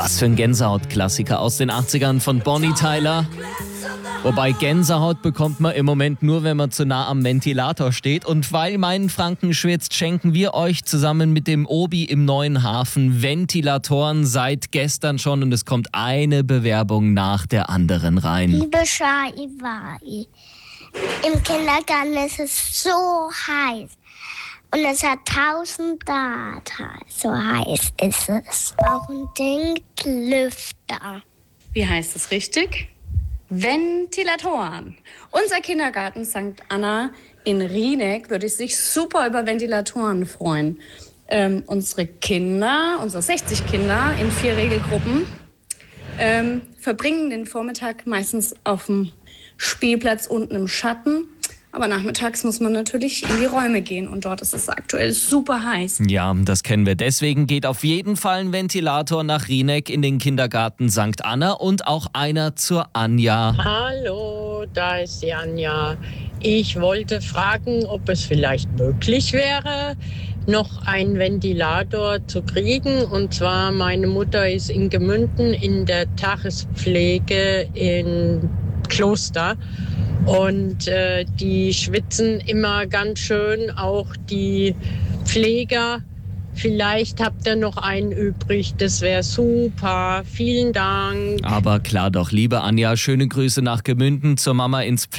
Was für ein Gänsehaut-Klassiker aus den 80ern von Bonnie Tyler. Wobei Gänsehaut bekommt man im Moment nur, wenn man zu nah am Ventilator steht. Und weil mein Franken schwitzt, schenken wir euch zusammen mit dem Obi im Neuen Hafen Ventilatoren seit gestern schon. Und es kommt eine Bewerbung nach der anderen rein. Liebe Charivari, im Kindergarten ist es so heiß. Und es hat 1000 Grad. So heiß ist es. Auch ein Lüfter. Wie heißt es richtig? Ventilatoren. Unser Kindergarten St. Anna in Rieneck würde sich super über Ventilatoren freuen. Unsere 60 Kinder in 4 Regelgruppen, verbringen den Vormittag meistens auf dem Spielplatz unten im Schatten. Aber nachmittags muss man natürlich in die Räume gehen und dort ist es aktuell super heiß. Ja, das kennen wir. Deswegen geht auf jeden Fall ein Ventilator nach Rieneck in den Kindergarten St. Anna und auch einer zur Anja. Hallo, da ist die Anja. Ich wollte fragen, ob es vielleicht möglich wäre, noch einen Ventilator zu kriegen. Und zwar, meine Mutter ist in Gemünden in der Tagespflege in Kloster. Und die schwitzen immer ganz schön, auch die Pfleger. Vielleicht habt ihr noch einen übrig, das wäre super. Vielen Dank. Aber klar doch, liebe Anja, schöne Grüße nach Gemünden zur Mama ins